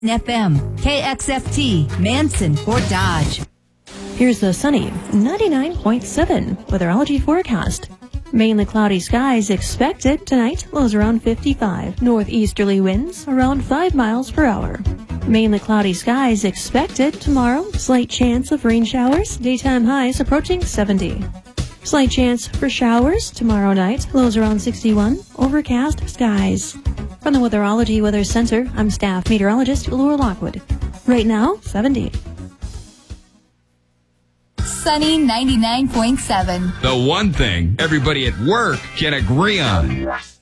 FM, KXFT, Manson, Fort Dodge. Here's the sunny 99.7 weatherology forecast. Mainly cloudy skies expected tonight, lows around 55. Northeasterly winds around 5 miles per hour. Mainly cloudy skies expected tomorrow, slight chance of rain showers, daytime highs approaching 70. Slight chance for showers tomorrow night, lows around 61, overcast skies. From the Weatherology Weather Center, I'm staff meteorologist Laura Lockwood. Right now, 70. Sunny 99.7. The one thing everybody at work can agree on.